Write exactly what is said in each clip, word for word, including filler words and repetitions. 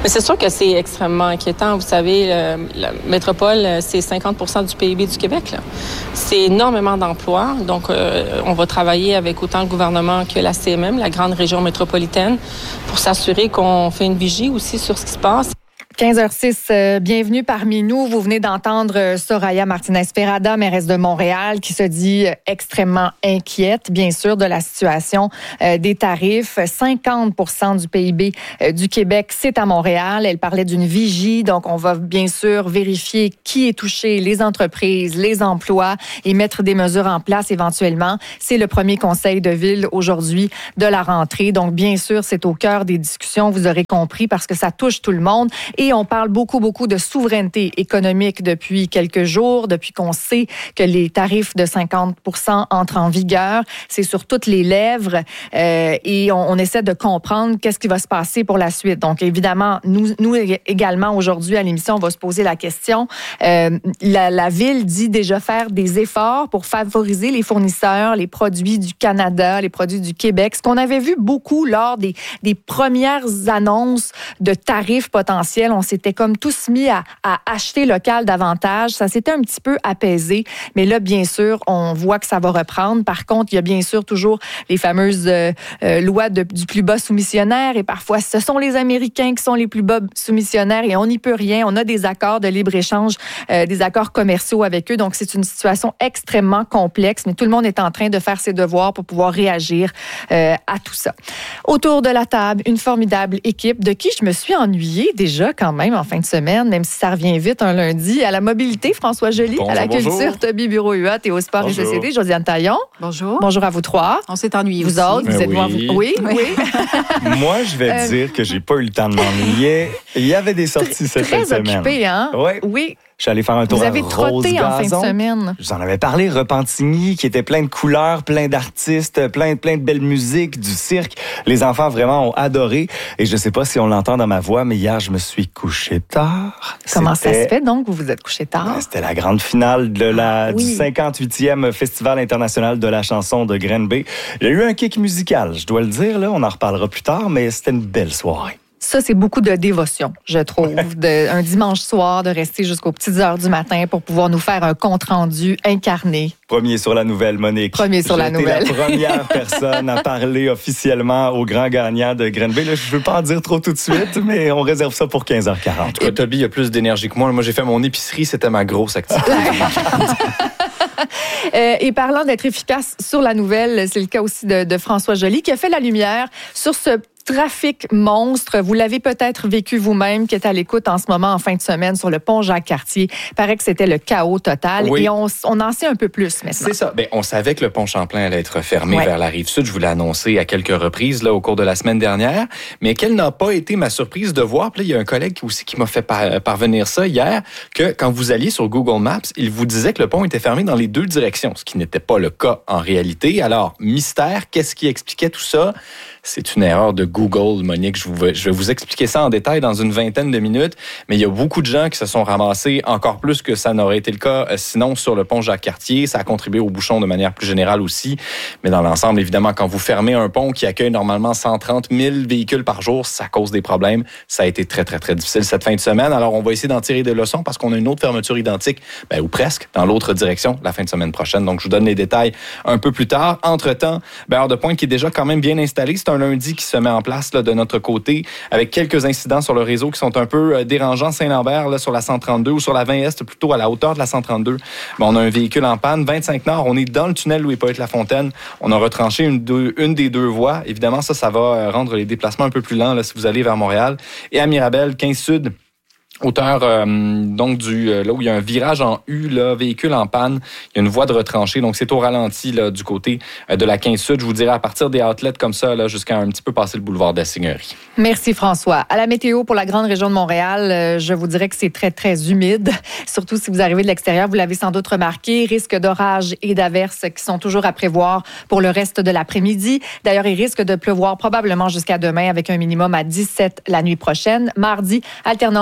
Mais c'est sûr que c'est extrêmement inquiétant. Vous savez, le, la métropole, c'est cinquante pour cent du P I B du Québec, là. C'est énormément d'emplois. Donc, euh, on va travailler avec autant le gouvernement que la C M M, la grande région métropolitaine, pour s'assurer qu'on fait une vigie aussi sur ce qui se passe. quinze heures six, euh, bienvenue parmi nous. Vous venez d'entendre euh, Soraya Martinez-Ferrada, mairesse de Montréal, qui se dit euh, extrêmement inquiète, bien sûr, de la situation euh, des tarifs. cinquante pour cent du P I B euh, du Québec, c'est à Montréal. Elle parlait d'une vigie, donc on va bien sûr vérifier qui est touché, les entreprises, les emplois, et mettre des mesures en place éventuellement. C'est le premier conseil de ville aujourd'hui de la rentrée. Donc, bien sûr, c'est au cœur des discussions, vous aurez compris, parce que ça touche tout le monde. Et on parle beaucoup, beaucoup de souveraineté économique depuis quelques jours, depuis qu'on sait que les tarifs de cinquante pour cent entrent en vigueur. C'est sur toutes les lèvres euh, et on, on essaie de comprendre qu'est-ce qui va se passer pour la suite. Donc, évidemment, nous, nous également, aujourd'hui, à l'émission, on va se poser la question. Euh, la, la Ville dit déjà faire des efforts pour favoriser les fournisseurs, les produits du Canada, les produits du Québec. Ce qu'on avait vu beaucoup lors des, des premières annonces de tarifs potentiels, on s'était comme tous mis à, à acheter local davantage. Ça s'était un petit peu apaisé. Mais là, bien sûr, on voit que ça va reprendre. Par contre, il y a bien sûr toujours les fameuses euh, euh, lois de, du plus bas soumissionnaire. Et parfois, ce sont les Américains qui sont les plus bas soumissionnaires et on n'y peut rien. On a des accords de libre-échange, euh, des accords commerciaux avec eux. Donc, c'est une situation extrêmement complexe. Mais tout le monde est en train de faire ses devoirs pour pouvoir réagir euh, à tout ça. Autour de la table, une formidable équipe de qui je me suis ennuyée déjà quand même en fin de semaine, même si ça revient vite un lundi. À la mobilité, François Joly. Bonjour, à la culture, bonjour. Toby Bureau-Huot et au sport et G C D, Josiane Taillon. Bonjour. Bonjour à vous trois. On s'est ennuyés Vous aussi. autres, vous Mais êtes oui. voir vous. Oui, oui. oui. Moi, je vais Euh, dire que j'ai pas eu le temps de m'ennuyer. Il y avait des sorties cette fin de Très semaine. occupé, hein? Oui. Oui. Je suis allé faire un tour Vous à avez trotté en fin de Rose-Gazon. semaine. Je vous en avais parlé, Repentigny, qui était plein de couleurs, plein d'artistes, plein, plein de belles musiques, du cirque. Les enfants vraiment ont adoré. Et je sais pas si on l'entend dans ma voix, mais hier, je me suis couché tard. Comment ça C'était- se fait donc? Vous vous êtes couché tard? Ben, C'était la grande finale de la, Ah, oui. du cinquante-huitième Festival international de la chanson de Granby. Il y a eu un kick musical, je dois le dire, là, on en reparlera plus tard, mais c'était une belle soirée. Ça, c'est beaucoup de dévotion, je trouve. De, un dimanche soir, de rester jusqu'aux petites heures du matin pour pouvoir nous faire un compte-rendu incarné. Premier sur la nouvelle, Monique. Premier sur J'ai la été nouvelle. la première personne à parler officiellement au grand gagnant de Granby. Là, je veux pas en dire trop tout de suite, mais on réserve ça pour quinze heures quarante. En tout cas, Toby a plus d'énergie que moi. Moi, j'ai fait mon épicerie, c'était ma grosse activité. Euh, et parlant d'être efficace sur la nouvelle, c'est le cas aussi de, de François Joly qui a fait la lumière sur ce trafic monstre. Vous l'avez peut-être vécu vous-même, qui est à l'écoute en ce moment en fin de semaine sur le pont Jacques-Cartier. Il paraît que c'était le chaos total. Oui. Et on, on en sait un peu plus maintenant. C'est ça. Ben, on savait que le pont Champlain allait être fermé Ouais. vers la rive sud. Je vous l'ai annoncé à quelques reprises là, au cours de la semaine dernière. Mais quelle n'a pas été ma surprise de voir, puis là, il y a un collègue aussi qui m'a fait par- parvenir ça hier, que quand vous alliez sur Google Maps, il vous disait que le pont était fermé dans les deux directions, ce qui n'était pas le cas en réalité. Alors, mystère, qu'est-ce qui expliquait tout ça? C'est une erreur de Google, Monique. Je, vous, je vais vous expliquer ça en détail dans une vingtaine de minutes. Mais il y a beaucoup de gens qui se sont ramassés, encore plus que ça n'aurait été le cas euh, sinon sur le pont Jacques-Cartier. Ça a contribué au bouchon de manière plus générale aussi. Mais dans l'ensemble, évidemment, quand vous fermez un pont qui accueille normalement cent trente mille véhicules par jour, ça cause des problèmes. Ça a été très, très, très difficile cette fin de semaine. Alors, on va essayer d'en tirer des leçons parce qu'on a une autre fermeture identique, ben, ou presque, dans l'autre direction, la fin de semaine prochaine. Donc, je vous donne les détails un peu plus tard. Entre-temps, ben, Heure de pointe qui est déjà quand même bien installée. C'est un lundi qui se met en place là, de notre côté, avec quelques incidents sur le réseau qui sont un peu euh, dérangeants. Saint-Lambert, là, sur la cent trente-deux ou sur la vingt Est, plutôt à la hauteur de la cent trente-deux. Ben, on a un véhicule en panne. vingt-cinq Nord, on est dans le tunnel Louis-Pointe-Lafontaine. On a retranché une, deux, une des deux voies. Évidemment, ça, ça va euh, rendre les déplacements un peu plus lents là, si vous allez vers Montréal. Et à Mirabel, quinze Sud, hauteur euh, donc du euh, là où il y a un virage en U, là, véhicule en panne, il y a une voie de retranchée, donc c'est au ralenti là, du côté euh, de la quinze Sud. Je vous dirais à partir des outlets comme ça, là, jusqu'à un petit peu passer le boulevard de la Seigneurie. Merci François. À la météo pour la grande région de Montréal, euh, je vous dirais que c'est très, très humide. Surtout si vous arrivez de l'extérieur, vous l'avez sans doute remarqué. Risque d'orage et d'averses qui sont toujours à prévoir pour le reste de l'après-midi. D'ailleurs, il risque de pleuvoir probablement jusqu'à demain avec un minimum à dix-sept la nuit prochaine. Mardi, alternance soleil-nuage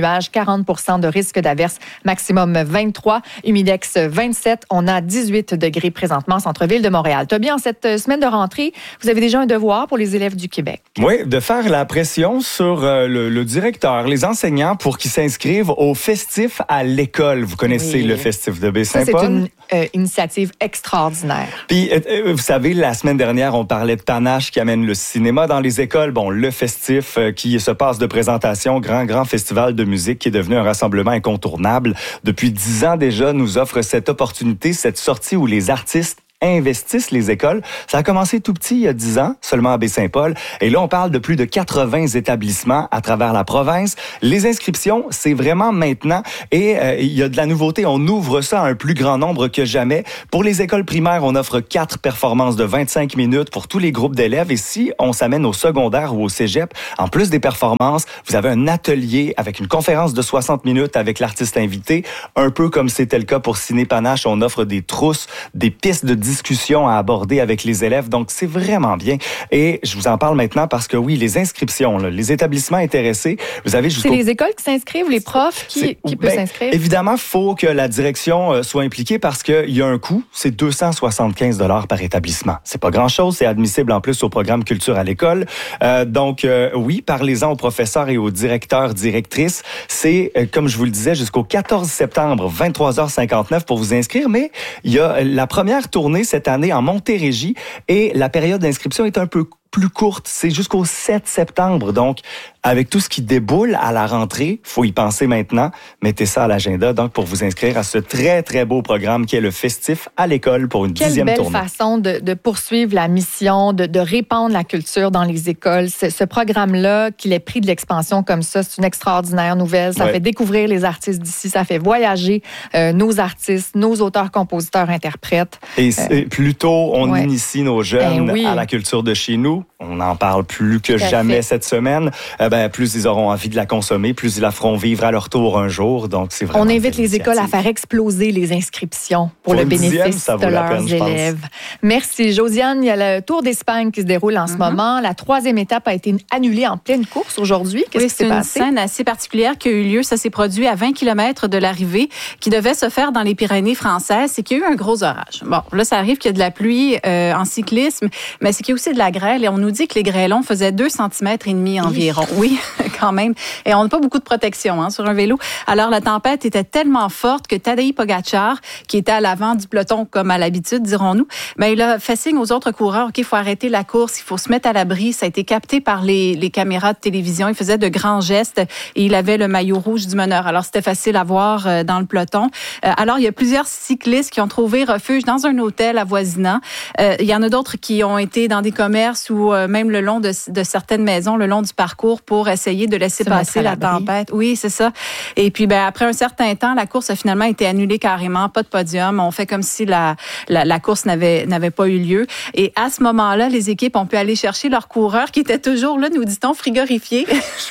nuages, quarante pour cent de risque d'averse, maximum vingt-trois, humidex vingt-sept. On a dix-huit degrés présentement en centre-ville de Montréal. Toby, en cette semaine de rentrée, vous avez déjà un devoir pour les élèves du Québec. Oui, de faire la pression sur euh, le, le directeur, les enseignants pour qu'ils s'inscrivent au festif à l'école. Vous connaissez oui. le festif de Baie-Saint-Paul? Ça, c'est une euh, initiative extraordinaire. Puis, euh, vous savez, la semaine dernière, on parlait de Panache qui amène le cinéma dans les écoles. Bon, le festif euh, qui se passe de présentation, grand, grand festival de musique qui est devenu un rassemblement incontournable. Depuis dix ans déjà, nous offre cette opportunité, cette sortie où les artistes investissent les écoles. Ça a commencé tout petit, il y a dix ans, seulement à Baie-Saint-Paul. Et là, on parle de plus de quatre-vingts établissements à travers la province. Les inscriptions, c'est vraiment maintenant. Et euh, il y a de la nouveauté. On ouvre ça à un plus grand nombre que jamais. Pour les écoles primaires, on offre quatre performances de vingt-cinq minutes pour tous les groupes d'élèves. Et si on s'amène au secondaire ou au cégep, en plus des performances, vous avez un atelier avec une conférence de soixante minutes avec l'artiste invité. Un peu comme c'était le cas pour Ciné Panache, on offre des trousses, des pistes de discussion à aborder avec les élèves. Donc, c'est vraiment bien. Et je vous en parle maintenant parce que oui, les inscriptions, là, les établissements intéressés, vous avez jusqu'au... C'est les écoles qui s'inscrivent, les profs qui, qui peuvent ben, s'inscrire? Évidemment, il faut que la direction soit impliquée parce qu'il y a un coût. C'est deux cent soixante-quinze dollars par établissement. C'est pas grand-chose. C'est admissible en plus au programme Culture à l'école. Euh, donc, euh, oui, parlez-en aux professeurs et aux directeurs, directrices. C'est, euh, comme je vous le disais, jusqu'au quatorze septembre, vingt-trois heures cinquante-neuf pour vous inscrire. Mais il y a la première tournée cette année en Montérégie et la période d'inscription est un peu plus courte. C'est jusqu'au sept septembre. Donc, avec tout ce qui déboule à la rentrée, faut y penser maintenant. Mettez ça à l'agenda, donc, pour vous inscrire à ce très, très beau programme qui est le Festif à l'école pour une Quelle dixième belle tournée. façon de, de poursuivre la mission, de, de répandre la culture dans les écoles. Ce, ce programme-là, qu'il ait pris de l'expansion comme ça, c'est une extraordinaire nouvelle. Ça ouais. fait découvrir les artistes d'ici, ça fait voyager euh, nos artistes, nos auteurs, compositeurs, interprètes. Et euh, plus tôt on ouais. initie nos jeunes ben oui. à la culture de chez nous, on en parle plus que jamais cette semaine, euh, ben, plus ils auront envie de la consommer, plus ils la feront vivre à leur tour un jour. Donc, c'est vraiment on invite les écoles à faire exploser les inscriptions pour, pour le bénéfice dixième, de leurs peine, élèves. Merci. Josiane, il y a le Tour d'Espagne qui se déroule en mm-hmm. ce moment. La troisième étape a été annulée en pleine course aujourd'hui. Qu'est-ce oui, qui s'est passé? C'est une scène assez particulière qui a eu lieu. Ça s'est produit à vingt kilomètres de l'arrivée qui devait se faire dans les Pyrénées françaises. C'est qu'il y a eu un gros orage. Bon, là, ça arrive qu'il y a de la pluie euh, en cyclisme, mais c'est qu'il y a aussi de la grêle et on nous dit que les grêlons faisaient deux centimètres et demi environ. Oui, quand même. Et on n'a pas beaucoup de protection hein, sur un vélo. Alors, la tempête était tellement forte que Tadej Pogačar, qui était à l'avant du peloton comme à l'habitude, dirons-nous, ben, il a fait signe aux autres coureurs, OK, il faut arrêter la course, il faut se mettre à l'abri. Ça a été capté par les, les caméras de télévision. Il faisait de grands gestes et il avait le maillot rouge du meneur. Alors, c'était facile à voir euh, dans le peloton. Euh, alors, il y a plusieurs cyclistes qui ont trouvé refuge dans un hôtel avoisinant. Euh, il y en a d'autres qui ont été dans des commerces ou euh, même le long de, de certaines maisons, le long du parcours pour essayer de laisser se passer la tempête. Oui, c'est ça. Et puis, ben, après un certain temps, la course a finalement été annulée carrément. Pas de podium. On fait comme si la, la, la course n'avait, n'avait pas eu lieu. Et à ce moment-là, les équipes ont pu aller chercher leurs coureurs qui étaient toujours là, nous dit-on, frigorifiés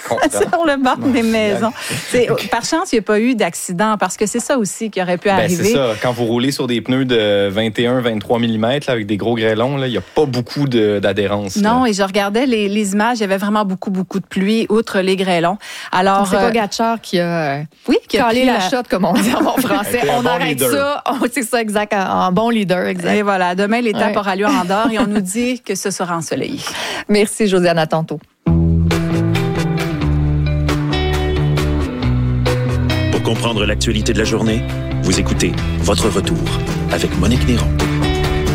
sur le bord des maisons. C'est, par chance, il n'y a pas eu d'accident parce que c'est ça aussi qui aurait pu ben, arriver. C'est ça. Quand vous roulez sur des pneus de vingt et un à vingt-trois millimètres là, avec des gros grêlons, il n'y a pas beaucoup de, d'adhérence. Non, là. Et je regardais les, les images, il y avait vraiment beaucoup, beaucoup de pluie, outre les grêlons. Alors, donc, c'est pas Pogačar qui a, euh, oui, qui a calé la, la shot, comme on dit en bon français. On bon arrête leader. ça. Oh, c'est ça, exact. En bon leader, exact. Et voilà, demain, l'étape ouais. aura lieu en Andorre et on nous dit que ce sera ensoleillé. Merci, Josiane. À tantôt. Pour comprendre l'actualité de la journée, vous écoutez Votre Retour avec Monique Néron.